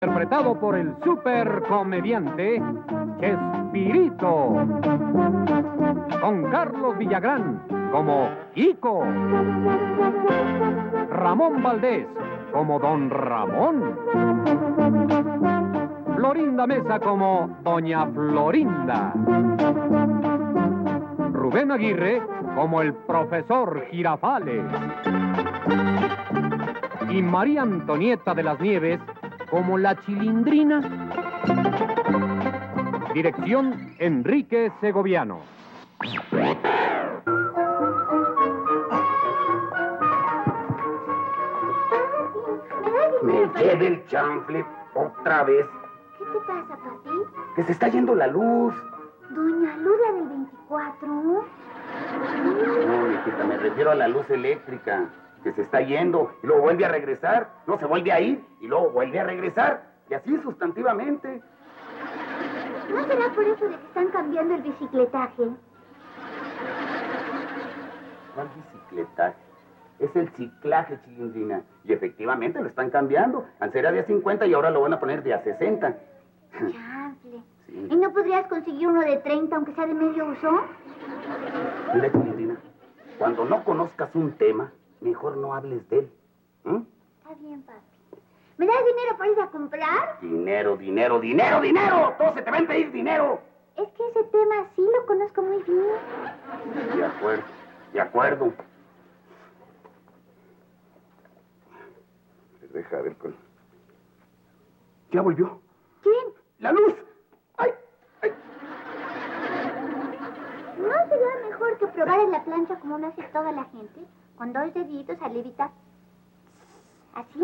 Interpretado por el supercomediante Chespirito, con Carlos Villagrán como Kiko, Ramón Valdés como Don Ramón, Florinda Mesa como Doña Florinda, Rubén Aguirre como el Profesor Girafales y María Antonieta de las Nieves como la Chilindrina. Dirección Enrique Segoviano. Me lleve el chanfle otra vez. ¿Qué te pasa, papi? Que se está yendo la luz. Doña Luz, la del 24. No, hijita, me refiero a la luz eléctrica. Que se está yendo y luego vuelve a regresar. No, se vuelve a ir y luego vuelve a regresar. Y así sustantivamente. ¿No será por eso de que están cambiando el bicicletaje? ¿Cuál bicicletaje? Es el ciclaje, Chilindrina. Y efectivamente lo están cambiando. Antes era de a 50 y ahora lo van a poner de a 60. Chanfle. Sí. ¿Y no podrías conseguir uno de 30, aunque sea de medio uso? Mira, Chilindrina, cuando no conozcas un tema, mejor no hables de él. Está bien, papi. ¿Me das dinero para ir a comprar? Dinero, dinero, dinero, dinero. Todo se te va a pedir dinero. Es que ese tema sí lo conozco muy bien. De acuerdo, de acuerdo. Deja ver con... ¿Ya volvió? ¿Quién? ¡La luz! ¡Ay! ¡Ay! ¿No sería mejor que probar en la plancha como lo hace toda la gente? Con 2 deditos al levitar. ¿Así?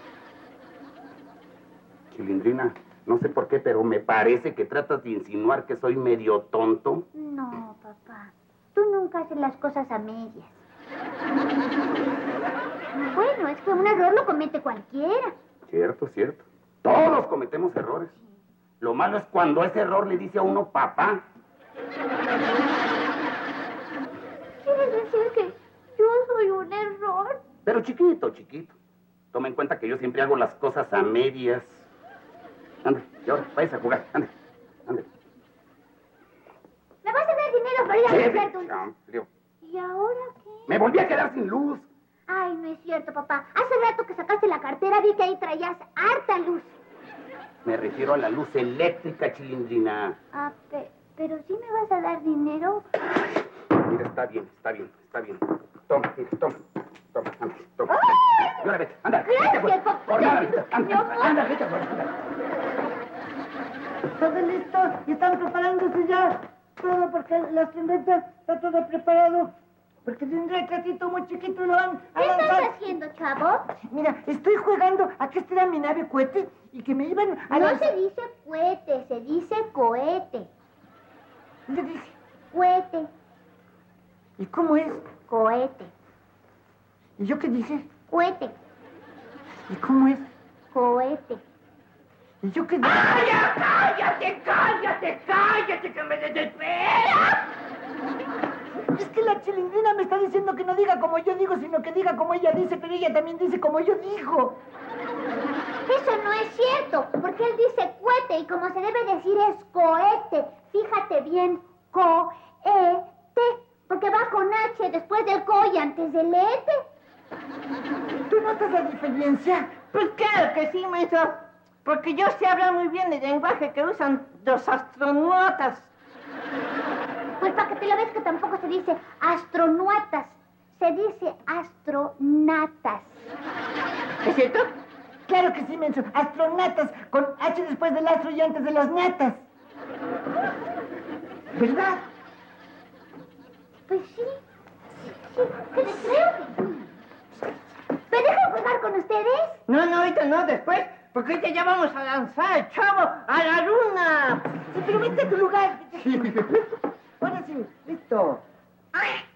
Chilindrina, no sé por qué, pero me parece que tratas de insinuar que soy medio tonto. No, papá. Tú nunca haces las cosas a medias. Bueno, es que un error lo comete cualquiera. Cierto, cierto. Todos cometemos errores. Lo malo es cuando ese error le dice a uno papá. ¿Quieres decir que yo soy un error? Pero chiquito, chiquito. Toma en cuenta que yo siempre hago las cosas a medias. Ande, y ahora, vayas a jugar. Ande, ande. ¿Me vas a dar dinero para ir a comprar tu... Chanfleo. ¿Y ahora qué? Me volví a quedar sin luz. Ay, no es cierto, papá. Hace rato que sacaste la cartera vi que ahí traías harta luz. Me refiero a la luz eléctrica, Chilindrina. Ah, pero ¿sí me vas a dar dinero? Mira, está bien, está bien, está bien. Toma, mira, toma. Toma, anda, toma. ¡Ay! Y ahora vete, anda. Gracias, vete, papá. por nada, vete, anda, No, anda, vete, anda. Todo listo y están preparándose ya. Todo porque la cerveza está todo preparado. Porque tendré el casito muy chiquito y lo van a ¿Qué lanzar. estás haciendo, chavo? Mira, estoy jugando a que esta era mi nave cohete y que me iban a No lanzar. se dice cohete, se dice cohete. ¿Qué dice? Cohete, ¿Y cómo es? cohete, ¿Y yo qué dije? cohete, ¿Y cómo es? cohete. ¿Y yo qué dije? ¡Ay, ya, cállate, cállate, cállate, que me desespera! Es que la Chilindrina me está diciendo que no diga como yo digo, sino que diga como ella dice, pero ella también dice como yo digo. Eso no es cierto, porque él dice cohete y como se debe decir es cohete. Fíjate bien, cohete, porque va con H después del co y antes del ete. ¿Tú notas la diferencia? Pues claro que sí, maestro. Porque yo sé hablar muy bien el lenguaje que usan los astronautas. Pues para que te lo ves que tampoco se dice astronautas, se dice astronatas. ¿Es cierto? Claro que sí, menso. Astronatas, con H después del astro y antes de las natas. ¿Verdad? Pues sí, sí, que les creo. ¿Me dejan jugar con ustedes? No, ahorita no, después. Porque ahorita ya vamos a lanzar, chavo, a la luna. Sí, pero vete a tu lugar. Ahora sí, listo. ¡Ay!